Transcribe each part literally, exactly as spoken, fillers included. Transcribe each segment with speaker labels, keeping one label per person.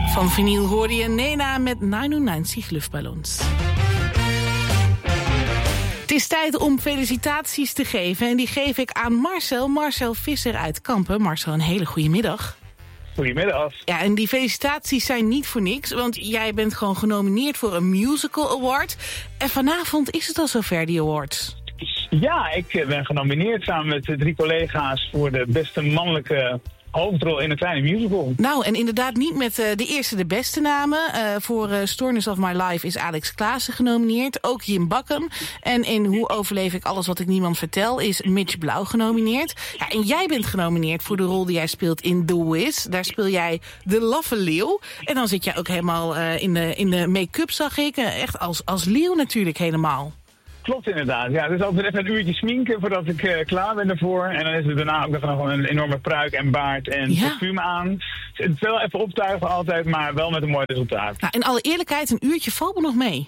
Speaker 1: Van vinyl hoorde je Nena met negenennegentig luchtballons. Het is tijd om felicitaties te geven en die geef ik aan Marcel. Marcel Visser uit Kampen. Marcel, een hele goede middag.
Speaker 2: Goedemiddag.
Speaker 1: Ja, en die felicitaties zijn niet voor niks, want jij bent gewoon genomineerd voor een Musical Award. En vanavond is het al zover, die awards.
Speaker 2: Ja, ik ben genomineerd samen met drie collega's voor de beste mannelijke hoofdrol in een kleine musical.
Speaker 1: Nou, en inderdaad niet met uh, de eerste de beste namen. Uh, voor uh, Stoornis of My Life is Alex Klaassen genomineerd. Ook Jim Bakken. En in Hoe overleef ik alles wat ik niemand vertel is Mitch Blauw genomineerd. Ja, en jij bent genomineerd voor de rol die jij speelt in The Wiz. Daar speel jij de laffe leeuw. En dan zit jij ook helemaal uh, in de, in de make-up, zag ik. Uh, echt als, als leeuw natuurlijk helemaal.
Speaker 2: Klopt inderdaad. Ja, het is altijd even een uurtje sminken voordat ik uh, klaar ben ervoor. En dan is het daarna ook nog een enorme pruik en baard en
Speaker 1: ja.
Speaker 2: kostuum aan. Het is wel even optuigen altijd, maar wel met een mooi resultaat.
Speaker 1: Nou, in alle eerlijkheid, een uurtje valt me nog mee.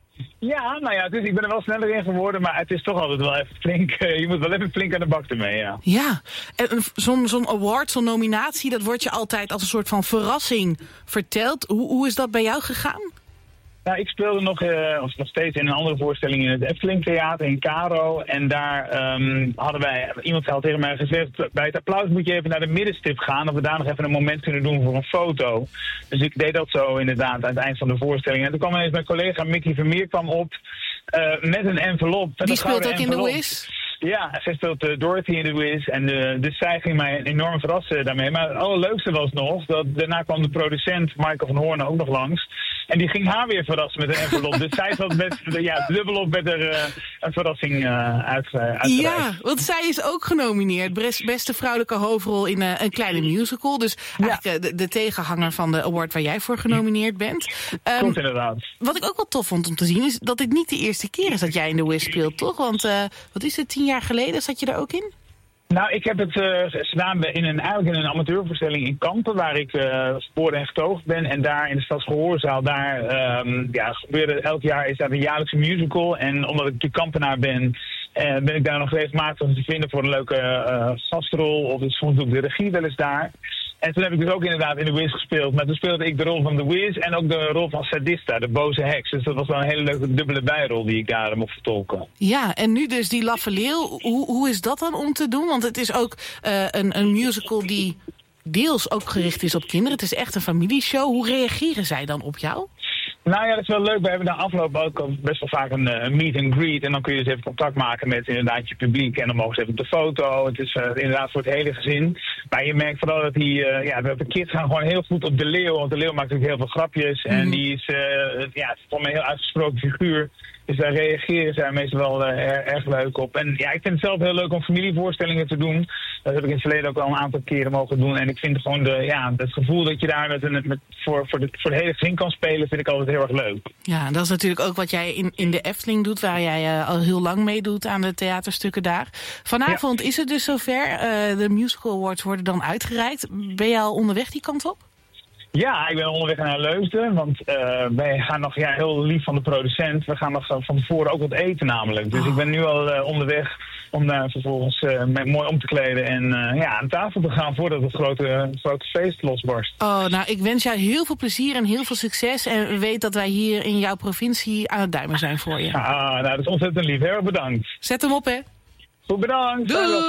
Speaker 2: Ja, nou ja, het is, ik ben er wel sneller in geworden, maar het is toch altijd wel even flink. Uh, je moet wel even flink aan de bak ermee, ja.
Speaker 1: Ja, en zo'n zo'n award, zo'n nominatie, dat wordt je altijd als een soort van verrassing verteld. Hoe, hoe is dat bij jou gegaan?
Speaker 2: Nou, ik speelde nog, uh, of nog steeds in een andere voorstelling in het Efteling Theater in Caro. En daar um, hadden wij, iemand had tegen mij gezegd, bij het applaus moet je even naar de middenstip gaan. Of we daar nog even een moment kunnen doen voor een foto. Dus ik deed dat zo inderdaad aan het eind van de voorstelling. En toen kwam ineens mijn collega Mickey Vermeer kwam op uh, met een envelop. Met
Speaker 1: Die
Speaker 2: een
Speaker 1: speelt ook
Speaker 2: envelop.
Speaker 1: in The Wiz?
Speaker 2: Ja, zij speelt uh, Dorothy in The Wiz. En uh, dus zij ging mij enorm verrassen daarmee. Maar het allerleukste was nog, dat daarna kwam de producent Michael van Hoorn ook nog langs. En die ging haar weer verrassen met een envelop. Dus zij zat met, ja, dubbelop met er uh, een verrassing uh, uit, uh, uitgereikt.
Speaker 1: Ja, want zij is ook genomineerd. Beste vrouwelijke hoofdrol in uh, een kleine musical. Dus eigenlijk ja. uh, de, de tegenhanger van de award waar jij voor genomineerd bent. Um,
Speaker 2: Klopt inderdaad.
Speaker 1: Wat ik ook wel tof vond om te zien is dat dit niet de eerste keer is dat jij in The Wiz speelt, toch? Want uh, wat is het, tien jaar geleden zat je daar ook in?
Speaker 2: Nou, ik heb het uh, gedaan in een, eigenlijk in een amateurvoorstelling in Kampen, waar ik uh, geboren en getogen ben. En daar in de Stadsgehoorzaal, daar um, ja, gebeurde elk jaar is dat een jaarlijkse musical. En omdat ik de Kampenaar ben, uh, ben ik daar nog regelmatig te vinden voor een leuke uh, gastrol. Of soms doe ik de regie wel eens daar. En toen heb ik dus ook inderdaad in The Wiz gespeeld. Maar toen speelde ik de rol van The Wiz en ook de rol van Sadista, de boze heks. Dus dat was wel een hele leuke dubbele bijrol die ik daar mocht vertolken.
Speaker 1: Ja, en nu dus die laffe leeuw. Hoe, hoe is dat dan om te doen? Want het is ook uh, een, een musical die deels ook gericht is op kinderen. Het is echt een familieshow. Hoe reageren zij dan op jou?
Speaker 2: Nou ja, dat is wel leuk. We hebben na afloop ook best wel vaak een, een meet and greet. En dan kun je dus even contact maken met inderdaad je publiek. En dan mogen ze even op de foto. Het is uh, inderdaad voor het hele gezin. Maar je merkt vooral dat die, uh, ja, de kids gaan gewoon heel goed op de leeuw. Want de leeuw maakt natuurlijk heel veel grapjes. Mm. En die is, uh, ja, het is gewoon een heel uitgesproken figuur. Dus daar reageren zij meestal wel uh, er, erg leuk op. En ja, ik vind het zelf heel leuk om familievoorstellingen te doen. Dat heb ik in het verleden ook al een aantal keren mogen doen. En ik vind gewoon de, ja, het gevoel dat je daar met een, met, voor, voor, de, voor de hele gezin kan spelen, vind ik altijd heel erg leuk. Ja,
Speaker 1: dat is natuurlijk ook wat jij in, in de Efteling doet, waar jij uh, al heel lang meedoet aan de theaterstukken daar. Vanavond ja. is het dus zover. Uh, de Musical Awards worden dan uitgereikt. Ben je al onderweg die kant op?
Speaker 2: Ja, ik ben onderweg naar Leusden, want uh, wij gaan nog, ja, heel lief van de producent, we gaan nog uh, van tevoren ook wat eten namelijk. Dus oh. ik ben nu al uh, onderweg om daar uh, vervolgens uh, mooi om te kleden en uh, ja, aan tafel te gaan voordat het grote, grote feest losbarst.
Speaker 1: Oh, nou, ik wens jou heel veel plezier en heel veel succes en weet dat wij hier in jouw provincie aan het duimen zijn voor je.
Speaker 2: Ah, nou, dat is ontzettend lief. Heel erg bedankt.
Speaker 1: Zet hem op, hè.
Speaker 2: Goed, bedankt.
Speaker 1: Doei.